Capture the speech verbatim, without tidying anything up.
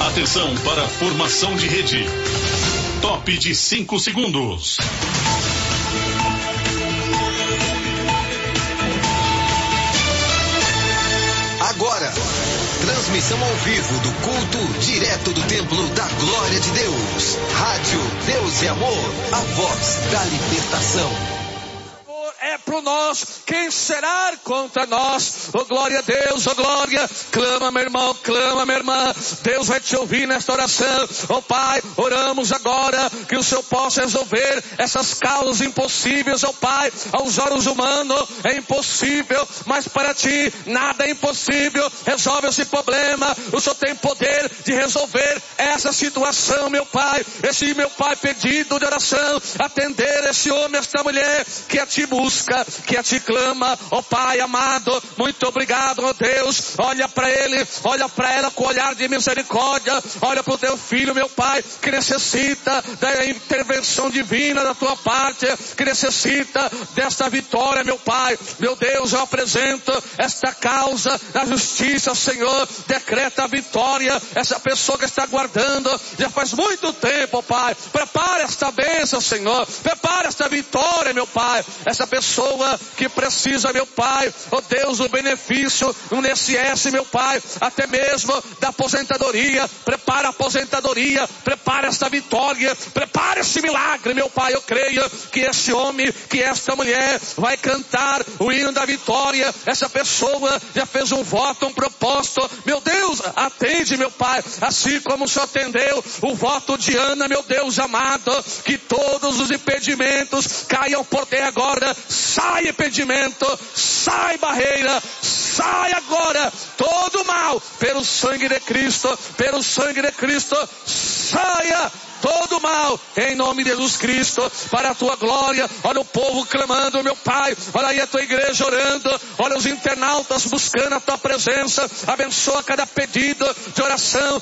Atenção para a formação de rede. Top de cinco segundos. Agora, transmissão ao vivo do culto direto do Templo da Glória de Deus. Rádio Deus e Amor, a voz da libertação. É pro nós, quem será contra nós? Oh glória a Deus, oh glória. Clama meu irmão, clama minha irmã. Deus vai te ouvir nesta oração. Oh Pai, oramos agora que o Senhor possa resolver essas causas impossíveis. Oh Pai, aos olhos humanos é impossível, mas para ti nada é impossível. Resolve esse problema. O Senhor tem poder de resolver essa situação, meu Pai. Esse meu Pai pedido de oração, atender esse homem, esta mulher que a ti busca, que a ti clama, ó Pai amado, muito obrigado, ó Deus. Olha para ele, olha para ela com olhar de misericórdia. Olha para o teu filho, meu Pai, que necessita da intervenção divina da tua parte, que necessita desta vitória, meu Pai. Meu Deus, eu apresento esta causa na justiça, Senhor. Decreta a vitória. Essa pessoa que está aguardando já faz muito tempo, ó Pai. Prepara esta bênção, Senhor. Prepara esta vitória, meu Pai. Essa pessoa que precisa, meu Pai, ó Deus, do benefício, um I N S S, meu Pai, até mesmo da aposentadoria. Prepara a aposentadoria, prepara esta vitória, prepara esse milagre, meu Pai. Eu creio que esse homem, que esta mulher vai cantar o hino da vitória. Essa pessoa já fez um voto, um propósito. Meu Deus, atende, meu Pai, assim como o Senhor atendeu o voto de Ana, meu Deus amado, que todos os impedimentos caiam por terra agora. Sai impedimento, sai barreira, sai agora todo mal, pelo sangue de Cristo, pelo sangue de Cristo, saia todo mal, em nome de Jesus Cristo, para a tua glória. Olha o povo clamando, meu Pai. Olha aí a tua igreja orando. Olha os internautas buscando a tua presença. Abençoa cada pedido de oração